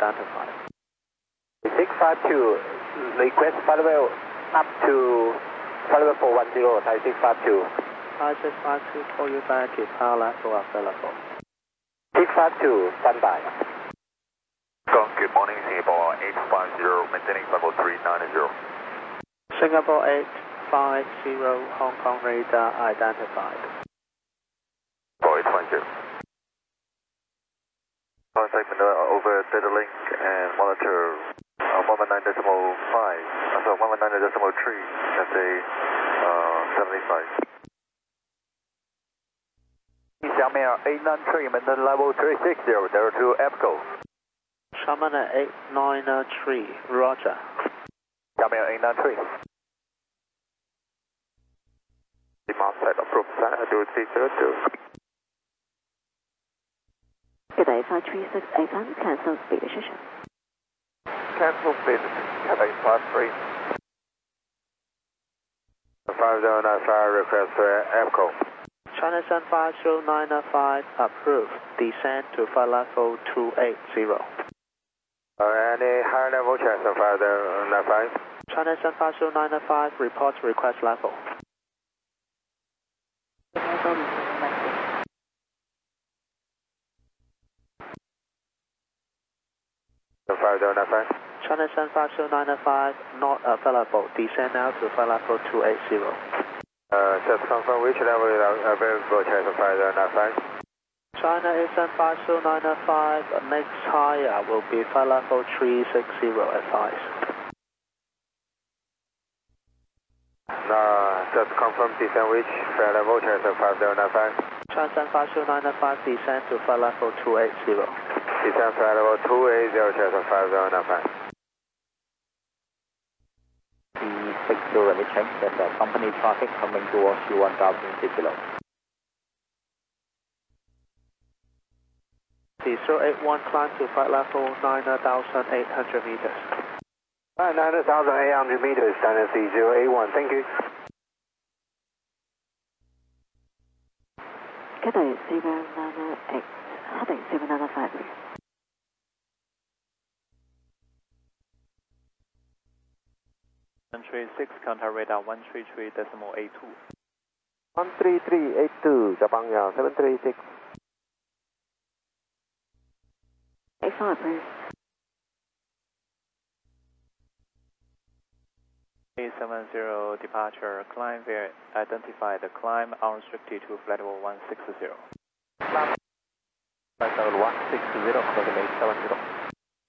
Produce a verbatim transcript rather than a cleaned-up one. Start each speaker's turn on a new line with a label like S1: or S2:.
S1: identified.
S2: six five two, request flight level up to flight level four one zero, Thai six five two.
S1: Thai six five two, call you back if power level available.
S2: six five two, standby.
S3: Good morning, Singapore eight five zero, maintaining level three nine zero.
S1: Singapore eight five zero, Hong Kong radar identified.
S3: eight five zero. Contact Manila over data link and monitor uh, one one nine decimal five, uh, so one one nine decimal three, that's a uh, seventy-five.
S2: Xiamen eight nine three, maintain level three six zero, zero two E P C O.
S1: Xiamen eight nine three, Roger.
S2: Xiamen eight nine three.
S3: Demand side approved, sign two three zero two.
S4: Good day, five three six eight one, cancel speed decision.
S3: Cancel speed, Cathay five three. five zero nine five, request for E P C O.
S1: China Sun five zero nine five, approved. Descend to flight level two eight zero.
S3: Uh, any higher level China five zero nine five?
S1: China Sun five zero nine five, report request level.
S3: five zero nine five.
S1: China Sun five zero nine five, not available. Descend now to flight level two eight zero.
S3: Uh, just confirm which level is available, China five zero nine five.
S1: China Sun five zero nine five, next higher will be flight level three six zero, advice.
S3: Uh, just confirm descend which flight level, China five zero nine five.
S1: China Sun five zero nine five, descend to flight level two eight zero.
S3: Descend flight level two eight zero, China five zero nine five.
S5: The six zero, let me check. There's a company traffic coming towards you one thousand feet below.
S1: The zero eight one climb to flight level nine thousand eight hundred meters.
S2: nine thousand eight hundred meters, Dynasty zero eight one, thank you.
S4: Cathay zero nine eight, heading zero nine five.
S1: one three six, contact radar one three three decimal eight two.
S2: one three three eight two, Japan Air seven three six.
S4: eight five, approved.
S1: eight seven zero, departure, climb via identify the climb unrestricted to flight level one six zero.
S5: Flight level one six zero, eight seven zero.